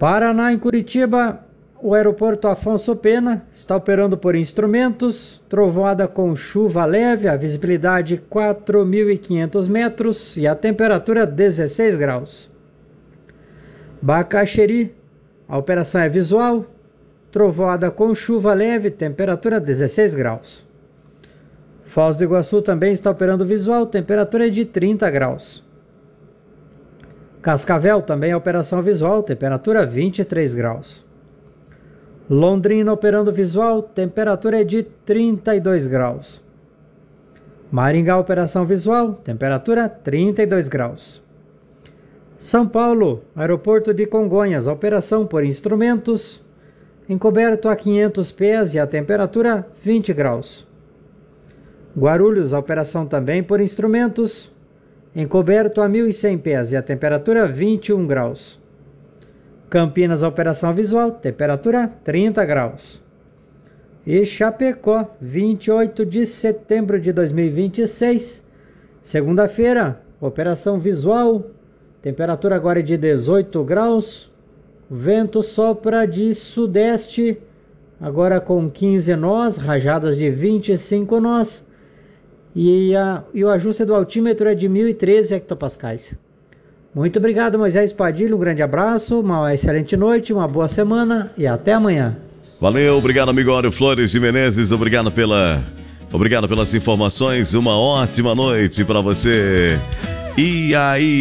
Paraná, em Curitiba, o aeroporto Afonso Pena está operando por instrumentos, trovoada com chuva leve, a visibilidade 4.500 metros e a temperatura 16 graus. Bacaxeri, a operação é visual, trovoada com chuva leve, temperatura 16 graus. Foz do Iguaçu também está operando visual, temperatura é de 30 graus. Cascavel também é operação visual, temperatura 23 graus. Londrina operando visual, temperatura é de 32 graus. Maringá operação visual, temperatura 32 graus. São Paulo, aeroporto de Congonhas, operação por instrumentos, encoberto a 500 pés e a temperatura 20 graus. Guarulhos, a operação também por instrumentos, encoberto a 1.100 pés e a temperatura 21 graus. Campinas, a operação visual, temperatura 30 graus. E Chapecó, 28 de setembro de 2026, segunda-feira, operação visual, temperatura agora é de 18 graus, vento sopra de sudeste, agora com 15 nós, rajadas de 25 nós, e o ajuste do altímetro é de 1.013 hectopascais. Muito obrigado, Moisés Padilha, um grande abraço, uma excelente noite, uma boa semana e até amanhã. Valeu, obrigado, amigo Áureo Flores de Menezes, obrigado pelas informações, uma ótima noite para você. E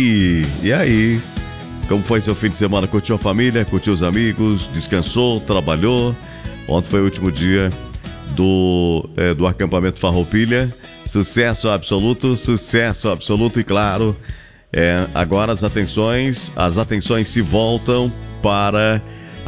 aí, como foi seu fim de semana? Curtiu a família, curtiu os amigos, descansou, trabalhou? Ontem foi o último dia do acampamento Farroupilha. Sucesso absoluto e claro, agora as atenções se voltam para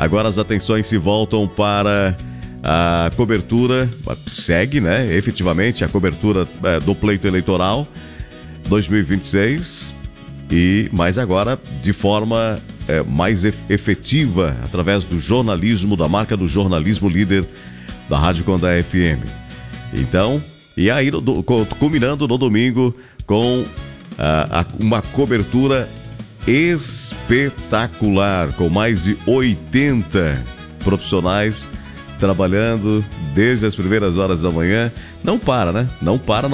a cobertura, segue, né, efetivamente a cobertura do pleito eleitoral 2026, mas agora de forma mais efetiva, através do jornalismo, da marca do jornalismo líder da Rádio Condé FM. Então, e aí culminando no domingo com uma cobertura espetacular, com mais de 80 profissionais trabalhando desde as primeiras horas da manhã. Não para, né? Não para.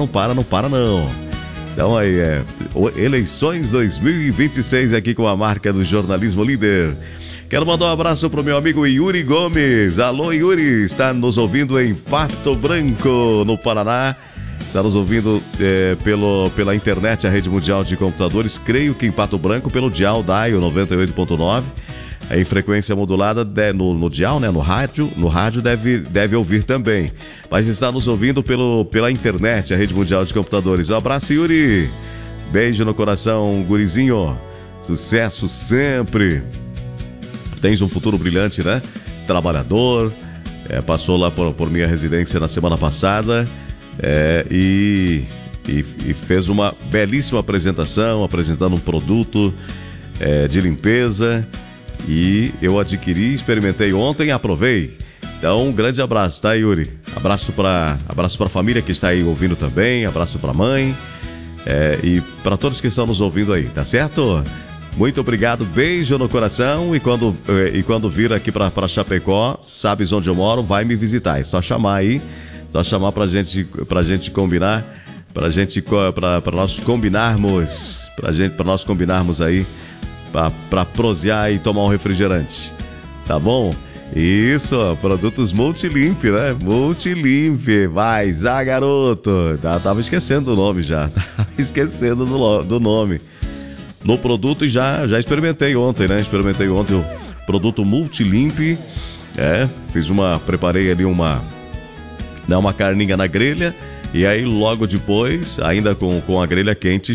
Então aí eleições 2026 aqui com a marca do jornalismo líder. Quero mandar um abraço pro meu amigo Yuri Gomes. Alô, Yuri, está nos ouvindo em Pato Branco, no Paraná. Está nos ouvindo pela internet, a rede mundial de computadores, creio que em Pato Branco, pelo dial DAIO 98.9, em frequência modulada no dial, né, no rádio deve ouvir também. Mas está nos ouvindo pela internet, a rede mundial de computadores. Um abraço, Yuri. Beijo no coração, gurizinho. Sucesso sempre. Tens um futuro brilhante, né? Trabalhador. Passou lá por minha residência na semana passada. E fez uma belíssima apresentação, apresentando um produto de limpeza, e eu adquiri, experimentei ontem, aprovei. Então, um grande abraço, tá, Yuri? Abraço para a família que está aí ouvindo também, abraço para a mãe, e para todos que estão nos ouvindo aí, tá certo? Muito obrigado, beijo no coração, e quando vir aqui para Chapecó, sabes onde eu moro, vai me visitar, é só chamar aí. Só chamar pra gente combinar, pra nós combinarmos aí, pra prosear e tomar um refrigerante, tá bom? Isso, produtos Multilimp, né? Multilimp, vai, Zá, garoto. Tava esquecendo do nome já, do nome no produto, e já experimentei ontem, né? Experimentei ontem o produto Multilimp, preparei ali uma carninha na grelha, e aí logo depois, ainda com a grelha quente,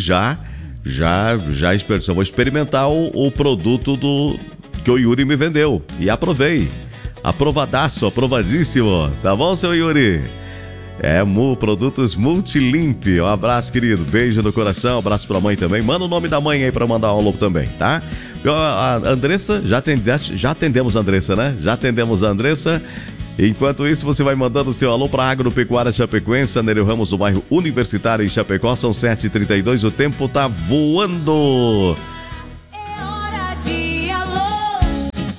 vou experimentar o produto que o Yuri me vendeu, e aprovei. Aprovadíssimo, tá bom, seu Yuri? Produtos Multilimp. Um abraço, querido, beijo no coração, abraço pra mãe também. Manda o nome da mãe aí pra mandar um alô também, tá? A Andressa, já atendemos a Andressa, né? Já atendemos a Andressa. Enquanto isso, você vai mandando o seu alô para Agropecuária Chapecoense, Nereu Ramos, do bairro Universitário em Chapecó. São 7h32, o tempo tá voando. É hora de alô.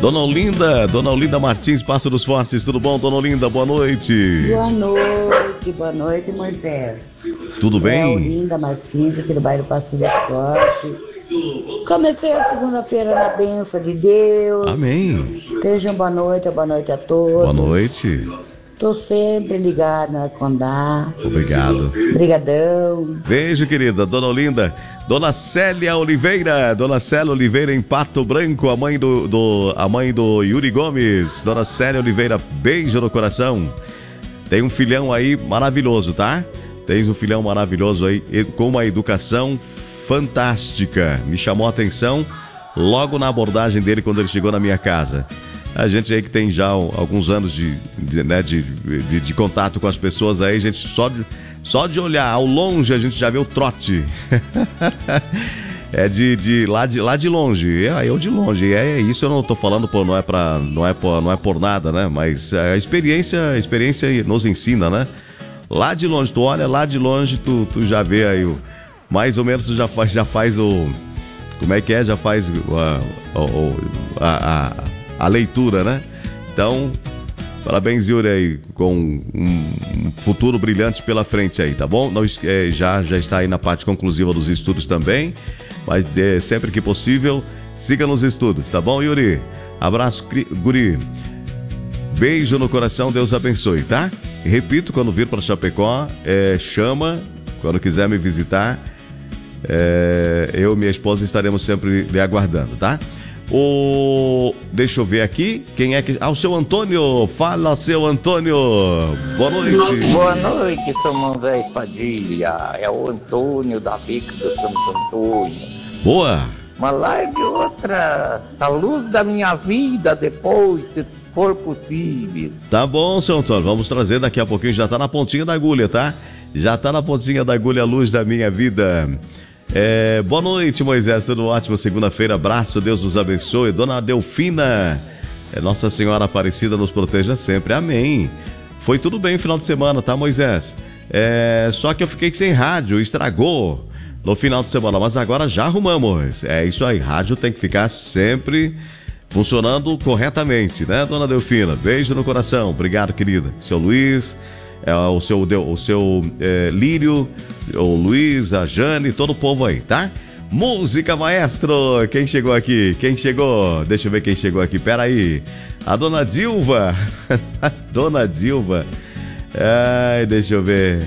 Dona Olinda Martins, Passo dos Fortes, tudo bom, Dona Olinda? Boa noite. Boa noite, Moisés. Tudo bem? É Olinda Martins, aqui do bairro Passo dos Fortes. Comecei a segunda-feira na bênção de Deus. Amém. Tenham boa noite a todos. Boa noite. Tô sempre ligado na Condá. Obrigado. Obrigadão. Beijo, querida. Dona Olinda. Dona Célia Oliveira. Dona Célia Oliveira em Pato Branco, a mãe do Yuri Gomes. Dona Célia Oliveira, beijo no coração. Tem um filhão aí maravilhoso, tá? Tens um filhão maravilhoso aí, com uma educação fantástica. Me chamou a atenção logo na abordagem dele quando ele chegou na minha casa. A gente aí que tem já alguns anos de contato com as pessoas aí, a gente só de olhar ao longe a gente já vê o trote. É lá de longe. Eu de longe. É isso, eu não tô falando não é por nada, né? Mas a experiência nos ensina, né? Lá de longe, tu olha lá de longe, tu já vê aí mais ou menos, tu já faz o, como é que é? Já faz a leitura, né? Então, parabéns, Yuri, aí, com um futuro brilhante pela frente aí, tá bom? Já está aí na parte conclusiva dos estudos também, mas sempre que possível, siga nos estudos, tá bom, Yuri? Abraço, guri. Beijo no coração, Deus abençoe, tá? E repito, quando vir para Chapecó, chama, quando quiser me visitar, eu e minha esposa estaremos sempre lhe aguardando, tá? Deixa eu ver aqui, quem é que... o seu Antônio, fala, seu Antônio, boa noite. Boa noite, São José Padilha, é o Antônio da Bica do Santo Antônio. Boa. Uma live outra, a luz da minha vida depois, se for possível. Tá bom, seu Antônio, vamos trazer daqui a pouquinho, já tá na pontinha da agulha, tá? Já tá na pontinha da agulha a luz da minha vida. Boa noite, Moisés, tudo ótimo, segunda-feira, abraço, Deus nos abençoe. Dona Delfina, Nossa Senhora Aparecida nos proteja sempre, amém. Foi tudo bem no final de semana, tá, Moisés? Só que eu fiquei sem rádio, estragou no final de semana, mas agora já arrumamos. É isso aí, rádio tem que ficar sempre funcionando corretamente, né, Dona Delfina? Beijo no coração, obrigado, querida. Seu Luiz, o seu Lírio, o Luiz, a Jane, todo o povo aí, tá? Música, maestro! Quem chegou aqui? Quem chegou? Deixa eu ver quem chegou aqui, pera aí. A Dona Dilva. Dona Dilva. Deixa eu ver.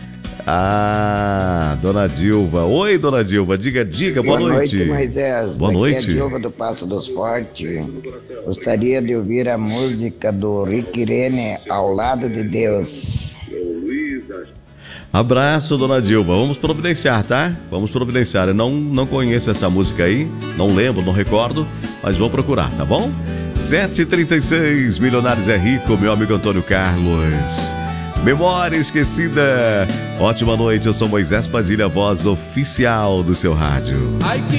Dona Dilva. Oi, Dona Dilva. Diga, boa noite. Boa noite, Moisés. Boa noite. Aqui é a Dilva do Passo dos Fortes. Gostaria de ouvir a música do Rick Irene, Ao Lado de Deus. Abraço, Dona Dilva. Vamos providenciar, tá? Vamos providenciar. Eu não conheço essa música aí, não lembro, não recordo, mas vou procurar, tá bom? 7h36, Milionários é Rico, meu amigo Antônio Carlos. Memória esquecida. Ótima noite, eu sou Moisés Padilha, voz oficial do seu rádio.